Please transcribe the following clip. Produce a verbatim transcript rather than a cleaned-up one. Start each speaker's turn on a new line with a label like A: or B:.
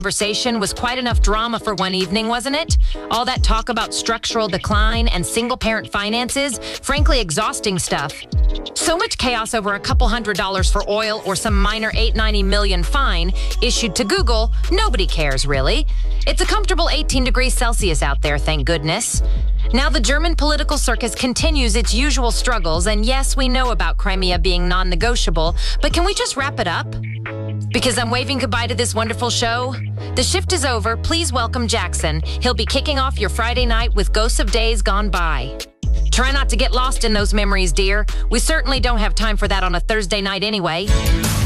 A: Conversation was quite enough drama for one evening, wasn't it? All that talk about structural decline and single-parent finances, frankly exhausting stuff. So much chaos over a couple hundred dollars for oil or some minor eight hundred ninety million fine issued to Google. Nobody cares, really. It's a comfortable eighteen degrees Celsius out there, thank goodness. Now the German political circus continues its usual struggles, and yes, we know about Crimea being non-negotiable, but can we just wrap it up? Because I'm waving goodbye to this wonderful show. The shift is over. Please welcome Jackson. He'll be kicking off your Friday night with Ghosts of Days Gone By. Try not to get lost in those memories, dear. We certainly don't have time for that on a Thursday night anyway.